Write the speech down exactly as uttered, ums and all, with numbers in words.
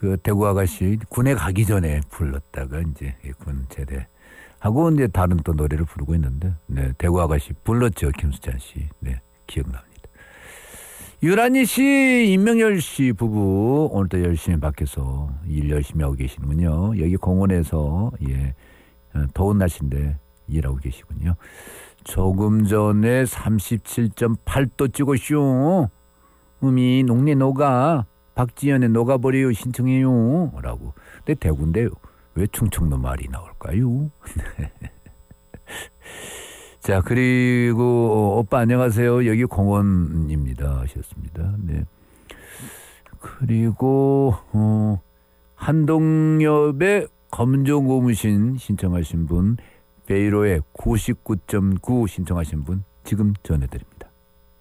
그 대구 아가씨 군에 가기 전에 불렀다가 이제 군 제대 하고 이제 다른 또 노래를 부르고 있는데, 네, 대구 아가씨 불렀죠, 김수찬 씨. 네, 기억납니다. 유란희 씨, 임명열 씨 부부 오늘도 열심히 밖에서 일 열심히 하고 계시는군요. 여기 공원에서 예 더운 날씨인데 일하고 계시군요. 조금 전에 삼십칠 점 팔 도 찍었쇼. 음이 녹내 녹아. 박지연의 녹아버려요 신청해요 라고. 근데 대구인데요, 왜 충청도 말이 나올까요? 자, 그리고 오빠 안녕하세요, 여기 공원입니다 하셨습니다. 네. 그리고 어, 한동엽의 검정 고무신 신청하신 분, 베이로의 구십구 점 구 신청하신 분 지금 전해드립니다.